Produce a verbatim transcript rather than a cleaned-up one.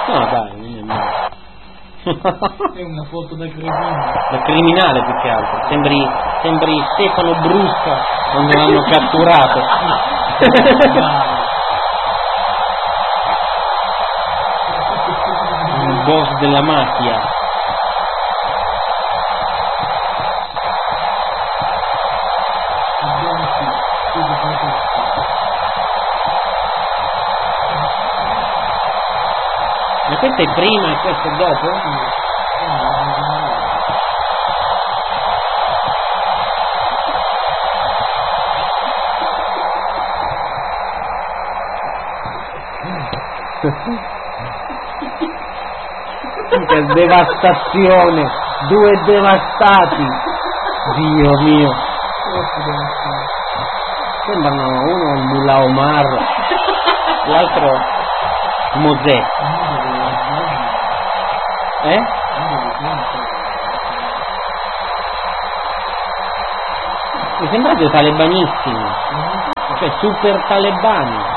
No dai, non è male. È una foto da criminale. Da criminale più che altro. Sembri, sembri Stefano Brusca quando l'hanno catturato. Il boss della mafia. Ma questo è prima e questo è dopo? Che devastazione! Due devastati! Dio mio! Sembrano uno il Mullah Omar, l'altro Mosè. Eh? Mi sembrate talebanissimi, cioè super talebani.